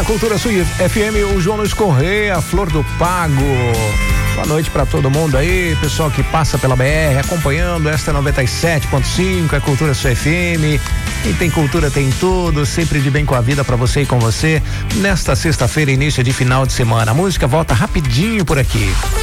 Na Cultura Sul FM, o João Luiz Correia, Flor do Pago. Boa noite pra todo mundo aí, pessoal que passa pela BR, acompanhando esta 97.5, a Cultura Sul FM. Quem tem cultura tem tudo, sempre de bem com a vida pra você e com você. Nesta sexta-feira, início de final de semana. A música volta rapidinho por aqui.